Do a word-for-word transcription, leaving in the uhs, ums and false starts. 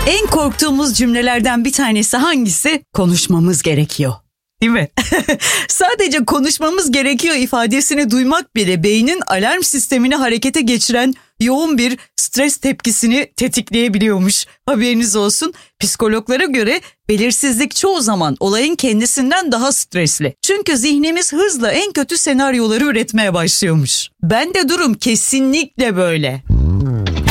En korktuğumuz cümlelerden bir tanesi hangisi? Konuşmamız gerekiyor. Değil mi? Sadece konuşmamız gerekiyor ifadesini duymak bile beynin alarm sistemini harekete geçiren yoğun bir stres tepkisini tetikleyebiliyormuş. Haberiniz olsun. Psikologlara göre belirsizlik çoğu zaman olayın kendisinden daha stresli. Çünkü zihnimiz hızla en kötü senaryoları üretmeye başlıyormuş. Ben de durum kesinlikle böyle.